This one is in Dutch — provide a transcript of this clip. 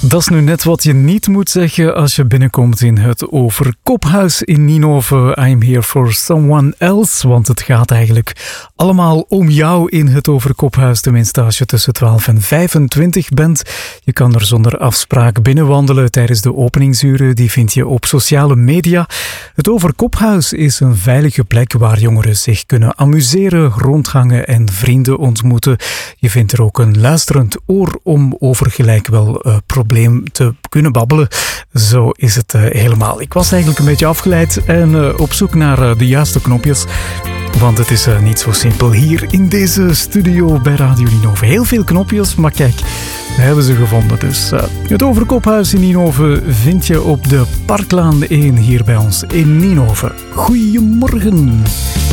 Dat is nu net wat je niet moet zeggen als je binnenkomt in het Overkophuis in Ninove. I'm here for someone else, want het gaat eigenlijk allemaal om jou in het Overkophuis. Tenminste, als je tussen 12 en 25 bent. Je kan er zonder afspraak binnenwandelen tijdens de openingsuren. Die vind je op sociale media. Het Overkophuis is een veilige plek waar jongeren zich kunnen amuseren, rondgangen en vrienden ontmoeten. Je vindt er ook een luisterend oor om over gelijk wel probleem te kunnen babbelen. Zo is het helemaal. Ik was eigenlijk een beetje afgeleid en op zoek naar de juiste knopjes. Want het is niet zo simpel hier in deze studio bij Radio Ninove. Heel veel knopjes, maar kijk, we hebben ze gevonden. Dus het Overkophuis in Ninove vind je op de Parklaan 1 hier bij ons in Ninove. Goedemorgen.